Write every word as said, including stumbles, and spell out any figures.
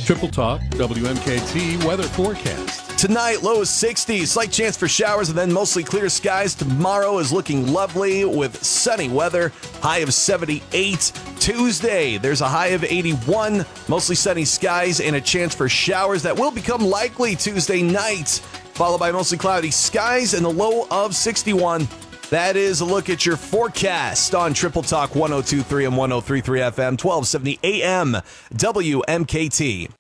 Triple Talk W M K T weather forecast. Tonight, low is sixty, slight chance for showers, and then mostly clear skies. Tomorrow is looking lovely with sunny weather, high of seventy-eight. Tuesday, there's a high of eighty-one, mostly sunny skies, and a chance for showers that will become likely Tuesday night, followed by mostly cloudy skies and a low of sixty-one. That is a look at your forecast on Triple Talk one oh two point three and one oh three point three F M, twelve seventy A M, W M K T.